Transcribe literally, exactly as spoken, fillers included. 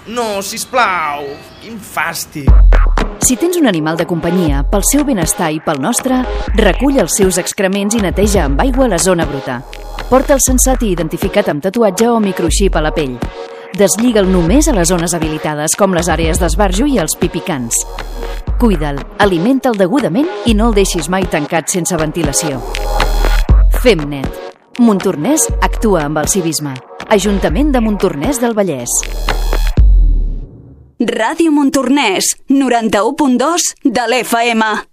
No, sisplau, quin fàstic. Si tens un animal de companyia, pel seu benestar i pel nostre, recull els seus excrements i neteja amb aigua la zona bruta. Porta'l sensat i identificat amb tatuatge o microxip a la pell. Deslliga'l només a les zones habilitades, com les àrees d'esbarjo i els pipicants. Cuida'l, alimenta'l degudament i no el deixis mai tancat sense ventilació. Fem net. Montornès actua amb el civisme. Ajuntament de Montornès del Vallès. Ràdio Montornès, noranta-u punt dos de l'F M.